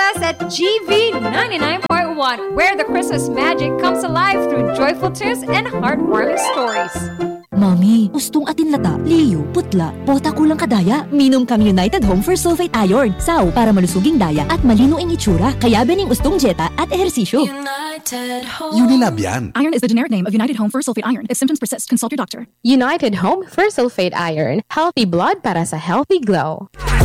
us at GV 99.1, where the Christmas magic comes alive through joyful tunes and heartwarming stories. Mami, ustong atin lata, liyo, putla, bota kulang kadaya. Minom kang United Home for Sulfate Iron. Sao, para malusuging daya at malino ang itsura. Kaya bening ustong jeta at ehersisyo. Unilab yan. Iron is the generic name of United Home for Sulfate Iron. If symptoms persist, consult your doctor. United Home for Sulfate Iron. Healthy blood para sa healthy glow.